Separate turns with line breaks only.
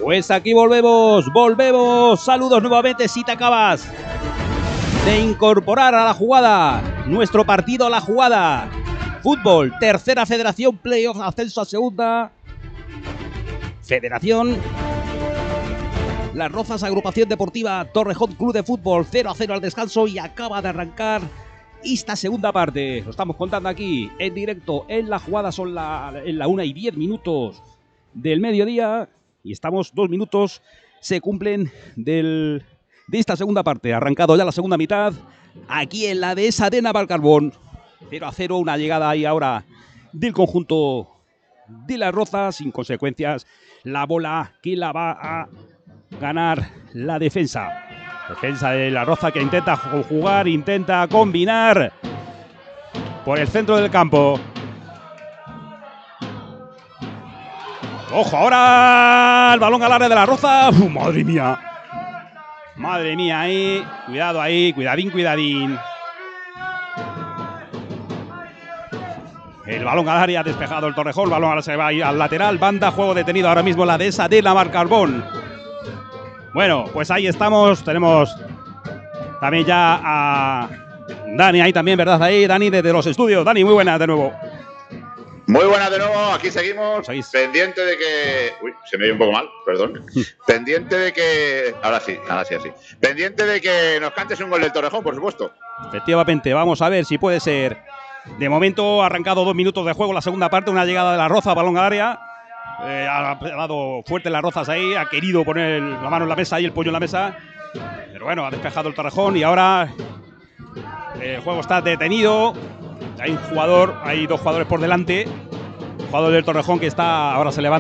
Pues aquí volvemos. Saludos nuevamente si te acabas de incorporar a la jugada. Nuestro partido a la jugada. Fútbol, tercera federación, playoff, ascenso a segunda. Federación Las Rozas, agrupación deportiva Torrejón Club de Fútbol, 0-0 al descanso y acaba de arrancar esta segunda parte. Lo estamos contando aquí en directo en la jugada, son en la 1:10 del mediodía y estamos 2 minutos, se cumplen de esta segunda parte. Ha arrancado ya la segunda mitad aquí en la dehesa de Navalcarbón. 0-0, una llegada ahí ahora del conjunto de Las Rozas, sin consecuencias. La bola que la va a ganar la defensa. Defensa de La Roza que intenta jugar, intenta combinar por el centro del campo. ¡Ojo! Ahora el balón al área de La Roza. ¡Madre mía! Madre mía, ahí. Cuidado ahí, cuidadín. El balón al área, despejado el Torrejón. El balón ahora se va al lateral. Banda, juego detenido ahora mismo la dehesa de Navalcarbón. Bueno, pues ahí estamos. Tenemos también ya a Dani ahí también, ¿verdad? Ahí, Dani, desde los estudios. Dani, muy buenas de nuevo.
Muy buenas de nuevo, aquí seguimos. Pendiente de que... Uy, se me oye un poco mal, perdón. Pendiente de que... Ahora sí. Pendiente de que nos cantes un gol del Torrejón, por supuesto.
Efectivamente, vamos a ver si puede ser. De momento ha arrancado 2 minutos de juego la segunda parte, una llegada de La Roza, balón al área. Ha dado fuerte Las Rozas ahí, ha querido poner la mano en la mesa y el puño en la mesa. Pero bueno, ha despejado el Torrejón y ahora el juego está detenido. Hay 2 jugadores por delante. El jugador del Torrejón que está, ahora se levanta.